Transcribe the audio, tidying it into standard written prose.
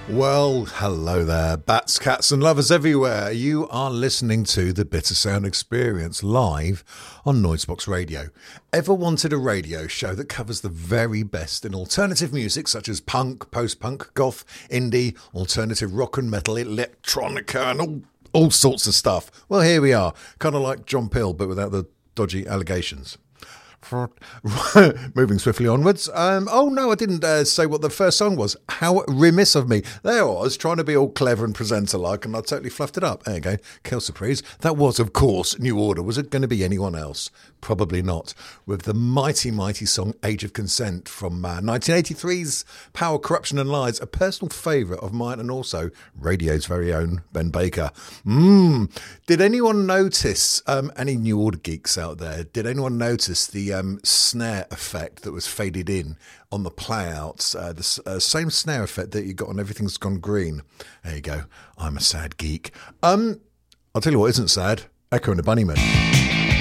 Well, hello there, bats, cats and lovers everywhere. You are listening to the Bitter Sound Experience live on Noisebox Radio. Ever wanted a radio show that covers the very best in alternative music such as punk, post-punk, goth, indie, alternative rock and metal, electronica and all sorts of stuff? Well, here we are, kind of like John Peel but without the dodgy allegations. Moving swiftly onwards. Oh no, I didn't say what the first song was. How remiss of me. There I was, trying to be all clever and presenter-like, and I totally fluffed it up. There you go. Kill surprise. That was, of course, New Order. Was it going to be anyone else? Probably not. With the mighty, mighty song Age of Consent from 1983's Power, Corruption and Lies, a personal favourite of mine and also radio's very own Ben Baker. Did anyone notice, any New Order geeks out there, did anyone notice the snare effect that was faded in on the playouts? The same snare effect that you got on Everything's Gone Green. There you go. I'm a sad geek. I'll tell you what isn't sad. Echo and the Bunnymen.